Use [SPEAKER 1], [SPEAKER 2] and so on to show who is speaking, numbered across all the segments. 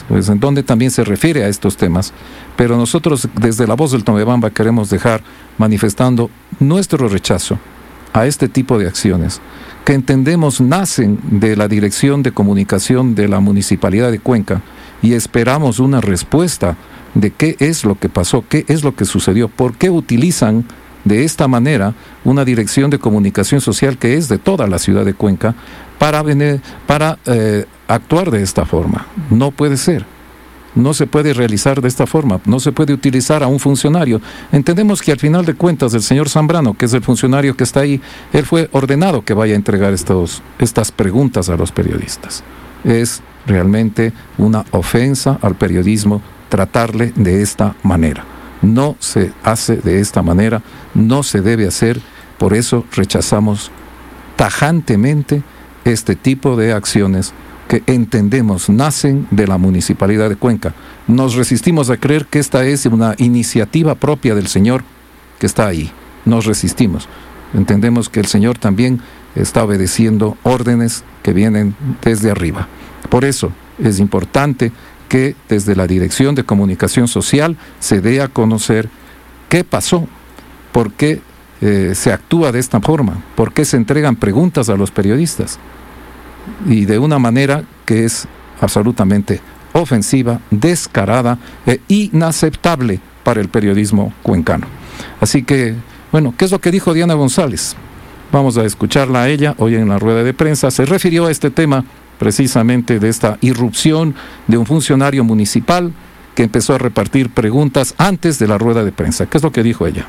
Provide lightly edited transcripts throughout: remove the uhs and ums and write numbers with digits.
[SPEAKER 1] pues, en donde también se refiere a estos temas. Pero nosotros desde La Voz del Tomebamba queremos dejar manifestando nuestro rechazo a este tipo de acciones, que entendemos nacen de la Dirección de Comunicación de la Municipalidad de Cuenca, y esperamos una respuesta de qué es lo que pasó, qué es lo que sucedió, por qué utilizan de esta manera una dirección de comunicación social que es de toda la ciudad de Cuenca para actuar de esta forma. No puede ser. No se puede realizar de esta forma, no se puede utilizar a un funcionario. Entendemos que al final de cuentas el señor Zambrano, que es el funcionario que está ahí, él fue ordenado que vaya a entregar estas preguntas a los periodistas. Es realmente una ofensa al periodismo tratarle de esta manera. No se hace de esta manera, no se debe hacer, por eso rechazamos tajantemente este tipo de acciones que entendemos nacen de la Municipalidad de Cuenca. Nos resistimos a creer que esta es una iniciativa propia del señor que está ahí. Nos resistimos. Entendemos que el señor también está obedeciendo órdenes que vienen desde arriba. Por eso es importante que desde la Dirección de Comunicación Social se dé a conocer qué pasó, por qué se actúa de esta forma, por qué se entregan preguntas a los periodistas, y de una manera que es absolutamente ofensiva, descarada e inaceptable para el periodismo cuencano. Así que, bueno, ¿qué es lo que dijo Diana González? Vamos a escucharla a ella hoy en la rueda de prensa. Se refirió a este tema precisamente de esta irrupción de un funcionario municipal que empezó a repartir preguntas antes de la rueda de prensa. ¿Qué es lo que dijo ella?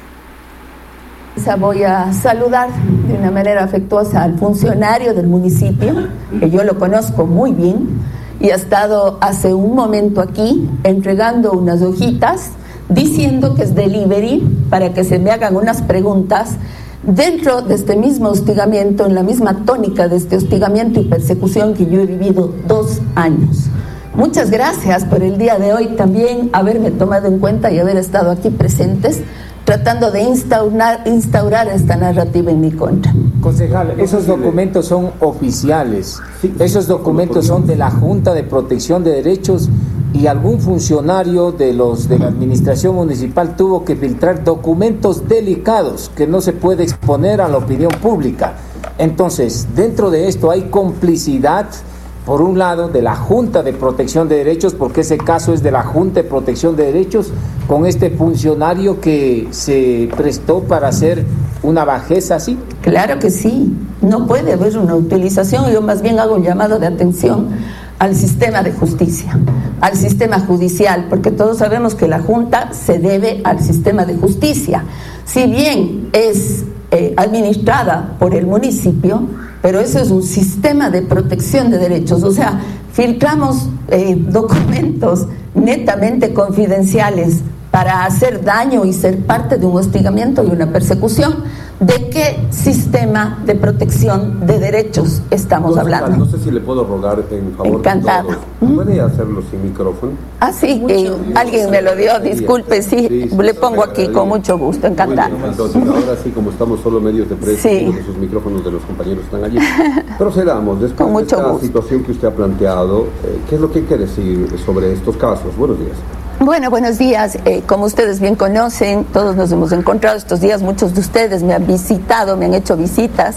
[SPEAKER 2] Voy a saludar de una manera afectuosa al funcionario del municipio, que yo lo conozco muy bien, y ha estado hace un momento aquí entregando unas hojitas diciendo que es delivery para que se me hagan unas preguntas dentro de este mismo hostigamiento, en la misma tónica de este hostigamiento y persecución que yo he vivido 2 años. Muchas gracias por el día de hoy también haberme tomado en cuenta y haber estado aquí presentes, tratando de instaurar esta narrativa en mi contra.
[SPEAKER 3] Concejal, esos documentos son oficiales, esos documentos son de la Junta de Protección de Derechos, y algún funcionario de la administración municipal tuvo que filtrar documentos delicados que no se puede exponer a la opinión pública. Entonces, dentro de esto hay complicidad, por un lado, de la Junta de Protección de Derechos, porque ese caso es de la Junta de Protección de Derechos, con este funcionario que se prestó para hacer una bajeza así.
[SPEAKER 2] Claro que sí, no puede haber una utilización. Yo más bien hago un llamado de atención al sistema de justicia, al sistema judicial, porque todos sabemos que la Junta se debe al sistema de justicia. Si bien es administrada por el municipio, pero eso es un sistema de protección de derechos, o sea, filtramos documentos netamente confidenciales para hacer daño y ser parte de un hostigamiento y una persecución. ¿De qué sistema de protección de derechos estamos hablando?
[SPEAKER 4] No sé si le puedo rogar en favor.
[SPEAKER 2] Encantada.
[SPEAKER 4] De todos. ¿Puede hacerlo sin micrófono?
[SPEAKER 2] Ah, sí, alguien me lo dio, disculpe, sí, le pongo aquí con mucho gusto, encantada.
[SPEAKER 4] Entonces, ahora sí, como estamos solo medios de prensa, sí, sus micrófonos de los compañeros están allí. Procedamos, después de esta situación que usted ha planteado, ¿qué es lo que hay que decir sobre estos casos? Buenos días.
[SPEAKER 2] Bueno, buenos días. Como ustedes bien conocen, todos nos hemos encontrado estos días, muchos de ustedes me han visitado, me han hecho visitas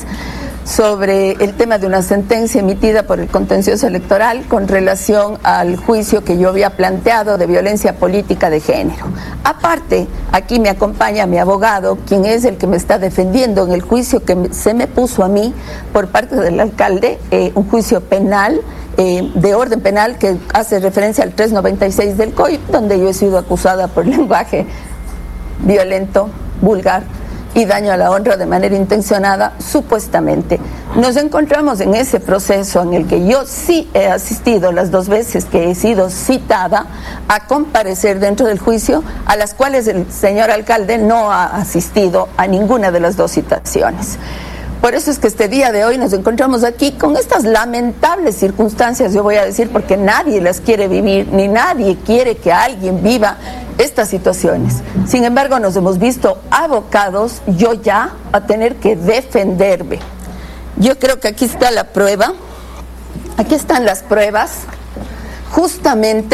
[SPEAKER 2] sobre el tema de una sentencia emitida por el contencioso electoral con relación al juicio que yo había planteado de violencia política de género. Aparte, aquí me acompaña mi abogado, quien es el que me está defendiendo en el juicio que se me puso a mí por parte del alcalde, un juicio penal, de orden penal que hace referencia al 396 del COI, donde yo he sido acusada por lenguaje violento, vulgar y daño a la honra de manera intencionada, supuestamente. Nos encontramos en ese proceso en el que yo sí he asistido las 2 veces que he sido citada a comparecer dentro del juicio, a las cuales el señor alcalde no ha asistido a ninguna de las 2 citaciones. Por eso es que este día de hoy nos encontramos aquí con estas lamentables circunstancias, yo voy a decir, porque nadie las quiere vivir, ni nadie quiere que alguien viva estas situaciones. Sin embargo, nos hemos visto abocados, yo ya, a tener que defenderme. Yo creo que aquí está la prueba, aquí están las pruebas, justamente